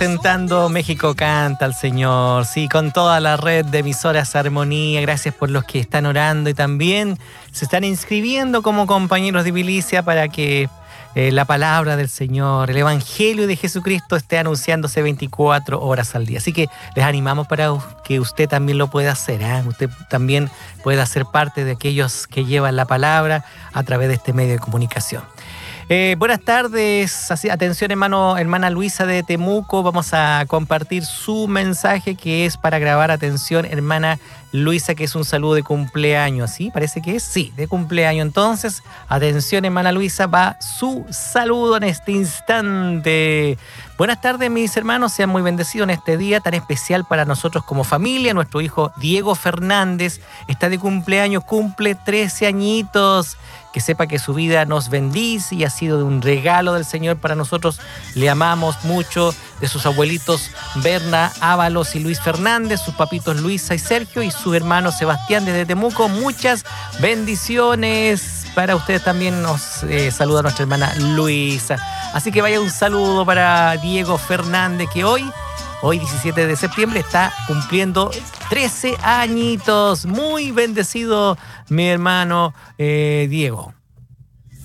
representando México Canta al Señor, sí, con toda la red de emisoras Armonía. Gracias por los que están orando y también se están inscribiendo como compañeros de Bilicia para que la palabra del Señor, el Evangelio de Jesucristo esté anunciándose 24 horas al día. Así que les animamos para que usted también lo pueda hacer, ¿eh? Usted también pueda ser parte de aquellos que llevan la palabra a través de este medio de comunicación. Buenas tardes, atención hermana Luisa de Temuco, vamos a compartir su mensaje que es para grabar. Atención hermana Luisa, que es un saludo de cumpleaños, ¿sí? Parece que es, sí, de cumpleaños. Entonces, atención hermana Luisa, va su saludo en este instante. Buenas tardes mis hermanos, sean muy bendecidos en este día tan especial para nosotros como familia. Nuestro hijo Diego Fernández está de cumpleaños, cumple 13 añitos. Que sepa que su vida nos bendice y ha sido un regalo del Señor para nosotros. Le amamos mucho. De sus abuelitos Berna, Ábalos y Luis Fernández, sus papitos Luisa y Sergio y su hermano Sebastián desde Temuco. Muchas bendiciones para ustedes también. Nos saluda nuestra hermana Luisa. Así que vaya un saludo para Diego Fernández, que hoy 17 de septiembre está cumpliendo 13 añitos. Muy bendecido mi hermano Diego.